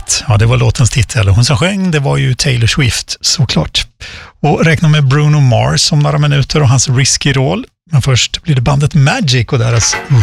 It. Ja, det var låtens titel. Hon som sjöng, det var ju Taylor Swift, såklart. Och räkna med Bruno Mars om några minuter och hans Risky Roll. Men först blir det bandet Magic och deras